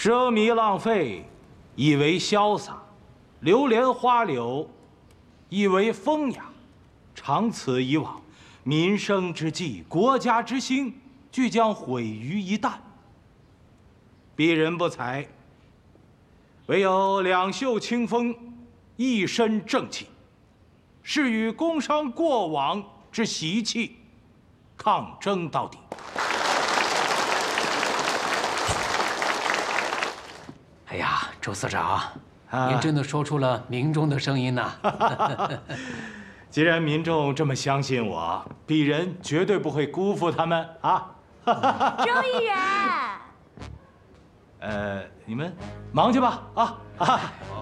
奢靡浪费，以为潇洒；流连花柳，以为风雅。长此以往，民生之计、国家之兴，俱将毁于一旦。鄙人不才，唯有两袖清风，一身正气，是与工商过往之习气抗争到底。 哎呀，周司长，您真的说出了民众的声音呐！ 既然民众这么相信我，鄙人绝对不会辜负他们啊！ 周议员， 你们忙去吧啊！好。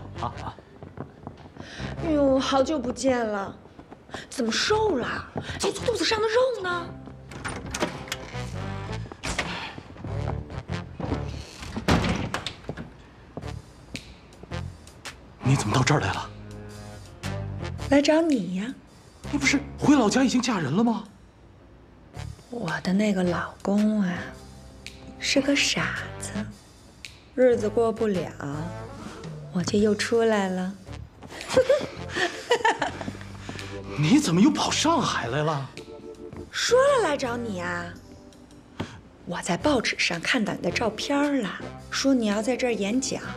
哎呦，好久不见了，怎么瘦了？哎，肚子上的肉呢？ 你怎么到这儿来了？ 来找你呀。 你不是回老家已经嫁人了吗？ 我的那个老公啊，是个傻子，日子过不了，我就又出来了。 你怎么又跑上海来了？ 说了来找你啊。我在报纸上看到你的照片了，说你要在这儿演讲，